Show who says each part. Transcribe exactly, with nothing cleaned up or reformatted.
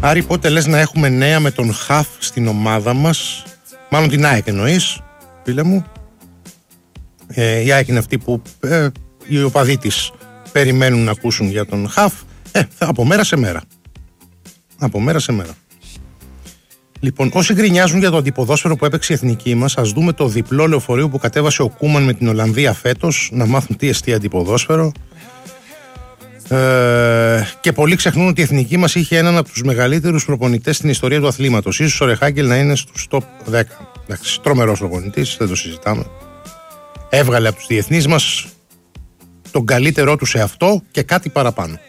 Speaker 1: Άρη, πότε λες να έχουμε νέα με τον Χαφ στην ομάδα μας? Μάλλον την ΑΕΚ εννοείς, φίλε μου. Ε, η ΑΕΚ είναι αυτή που ε, οι οπαδοί της περιμένουν να ακούσουν για τον Χαφ. Ε, από μέρα σε μέρα. Από μέρα σε μέρα. Λοιπόν, όσοι γκρινιάζουν για το αντιποδόσφαιρο που έπαιξε η εθνική μας, ας δούμε το διπλό λεωφορείο που κατέβασε ο Κούμαν με την Ολλανδία φέτος, να μάθουν τι εστί αντιποδόσφαιρο. Ε, και πολλοί ξεχνούν ότι η εθνική μας είχε έναν από τους μεγαλύτερους προπονητές στην ιστορία του αθλήματος. Ίσως ο Ρεχάγκελ να είναι στους top δέκα. Εντάξει, τρομερός προπονητής, δεν το συζητάμε. Έβγαλε από τους διεθνείς μας τον καλύτερό του σε αυτό και κάτι παραπάνω.